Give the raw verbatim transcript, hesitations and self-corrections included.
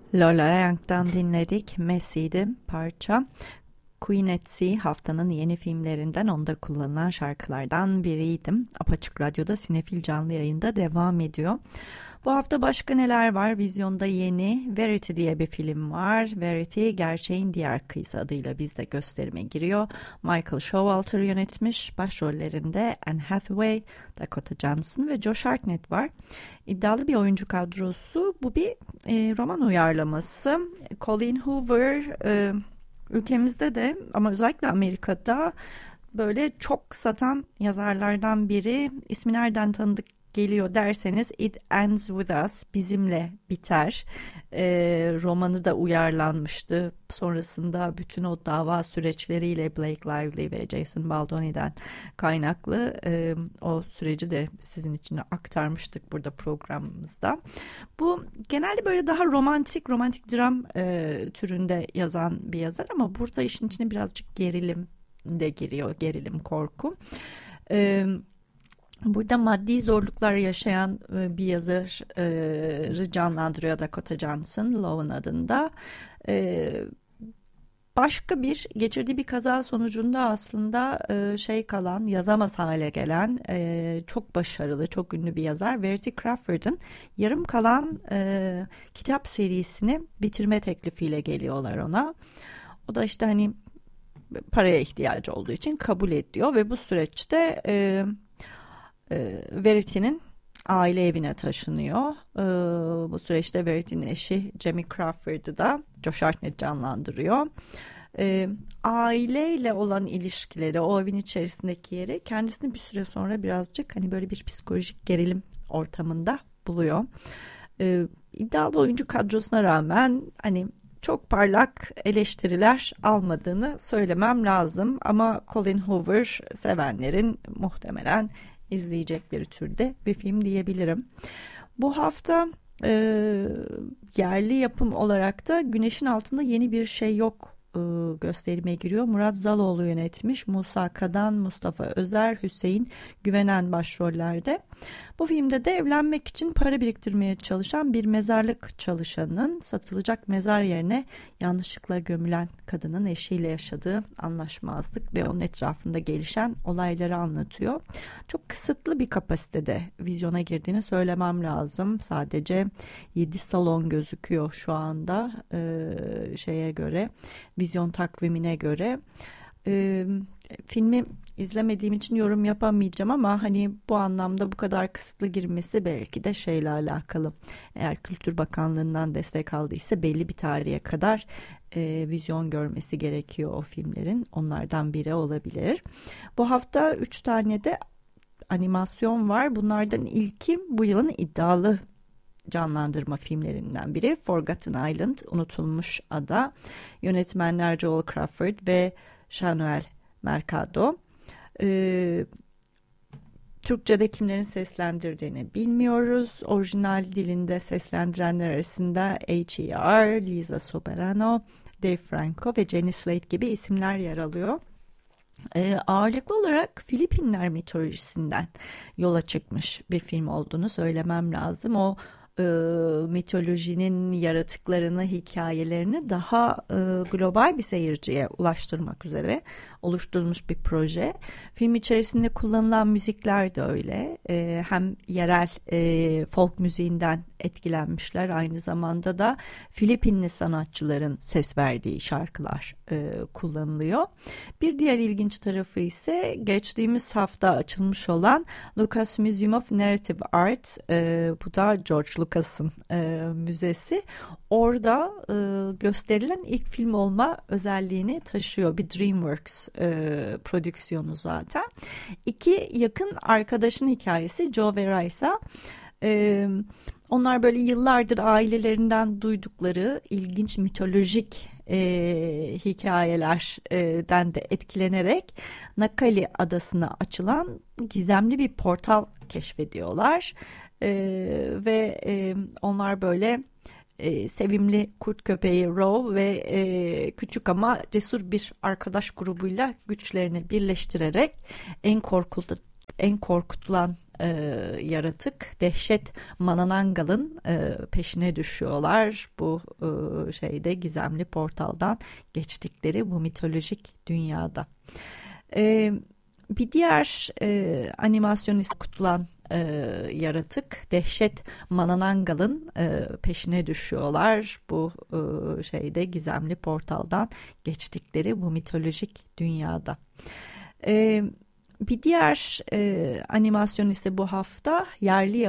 Lola Young'dan dinledik. Messi'ydi parça. Queen at Sea haftanın yeni filmlerinden, onda kullanılan şarkılardan biriydim. Apaçık Radyo'da Sinefil canlı yayında devam ediyor. Bu hafta başka neler var? Vizyonda yeni Verity diye bir film var. Verity, Gerçeğin Diğer Kıyısı adıyla bizde gösterime giriyor. Michael Showalter yönetmiş. Başrollerinde Anne Hathaway, Dakota Johnson ve Josh Hartnett var. İddialı bir oyuncu kadrosu. Bu bir e, roman uyarlaması. Colleen Hoover e, ülkemizde de ama özellikle Amerika'da böyle çok satan yazarlardan biri. İsmi nereden tanıdık geliyor derseniz It Ends With Us, bizimle biter. E, romanı da uyarlanmıştı. Sonrasında bütün o dava süreçleriyle Blake Lively ve Jason Baldoni'den kaynaklı e, o süreci de sizin için aktarmıştık burada programımızda. Bu genelde böyle daha romantik, romantik dram e, türünde yazan bir yazar ama burada işin içine birazcık gerilim de giriyor, gerilim, korku. Evet. Burada maddi zorluklar yaşayan bir yazarı canlandırıyor Dakota Johnson, Lowen adında. Başka bir geçirdiği bir kaza sonucunda aslında şey kalan, yazamaz hale gelen çok başarılı, çok ünlü bir yazar Verity Crawford'ın yarım kalan kitap serisini bitirme teklifiyle geliyorlar ona. O da işte hani paraya ihtiyacı olduğu için kabul ediyor ve bu süreçte e, e, Verity'nin aile evine taşınıyor. E, bu süreçte Verity'nin eşi Jamie Crawford'ı da Josh Hartnett canlandırıyor. E, aileyle olan ilişkileri, o evin içerisindeki yeri kendisini bir süre sonra birazcık hani böyle bir psikolojik gerilim ortamında buluyor. E, iddialı oyuncu kadrosuna rağmen hani çok parlak eleştiriler almadığını söylemem lazım ama Colleen Hoover sevenlerin muhtemelen izleyecekleri türde bir film diyebilirim. Bu hafta e, yerli yapım olarak da Güneşin Altında Yeni Bir Şey Yok e, gösterime giriyor. Murat Zaloğlu yönetmiş. Musa Kadan, Mustafa Özer, Hüseyin Güvenen başrollerde. Bu filmde de evlenmek için para biriktirmeye çalışan bir mezarlık çalışanının satılacak mezar yerine yanlışlıkla gömülen kadının eşiyle yaşadığı anlaşmazlık ve onun etrafında gelişen olayları anlatıyor. Çok kısıtlı bir kapasitede vizyona girdiğini söylemem lazım. Sadece yedi salon gözüküyor şu anda e, şeye göre, vizyon takvimine göre. E, filmi İzlemediğim için yorum yapamayacağım ama hani bu anlamda bu kadar kısıtlı girmesi belki de şeyle alakalı. Eğer Kültür Bakanlığı'ndan destek aldıysa belli bir tarihe kadar e, vizyon görmesi gerekiyor o filmlerin. Onlardan biri olabilir. Bu hafta üç tane de animasyon var. Bunlardan ilki bu yılın iddialı canlandırma filmlerinden biri. Forgotten Island, Unutulmuş Ada. Yönetmenler Joel Crawford ve Shanuel Mercado. Ee, Türkçe'de kimlerin seslendirdiğini bilmiyoruz. Orijinal dilinde seslendirenler arasında H E R, Lisa Soberano, Dave Franco ve Jenny Slate gibi isimler yer alıyor. Ee, ağırlıklı olarak Filipinler mitolojisinden yola çıkmış bir film olduğunu söylemem lazım. O e, mitolojinin yaratıklarını, hikayelerini daha e, global bir seyirciye ulaştırmak üzere oluşturulmuş bir proje. Film içerisinde kullanılan müzikler de öyle. E, hem yerel e, folk müziğinden etkilenmişler, aynı zamanda da Filipinli sanatçıların ses verdiği şarkılar e, kullanılıyor. Bir diğer ilginç tarafı ise geçtiğimiz hafta açılmış olan Lucas Museum of Narrative Art. E, bu da George Lucas'ın e, müzesi. Orada e, gösterilen ilk film olma özelliğini taşıyor. Bir DreamWorks e, prodüksiyonu zaten. İki yakın arkadaşın hikayesi, Joe ve Raisa. E, onlar böyle yıllardır ailelerinden duydukları ilginç mitolojik e, hikayelerden de etkilenerek Nakali Adası'na açılan gizemli bir portal keşfediyorlar. E, ve e, onlar böyle e, sevimli kurt köpeği Row ve e, küçük ama cesur bir arkadaş grubuyla güçlerini birleştirerek en korkutucu En korkutulan e, yaratık dehşet Mananangal'ın e, peşine düşüyorlar. Bu e, şeyde gizemli portaldan geçtikleri bu mitolojik dünyada. E, Bir diğer e, animasyon kutulan e, yaratık dehşet Mananangal'ın e, peşine düşüyorlar. Bu e, şeyde gizemli portaldan geçtikleri bu mitolojik dünyada. E, Bir diğer e, animasyon ise bu hafta yerli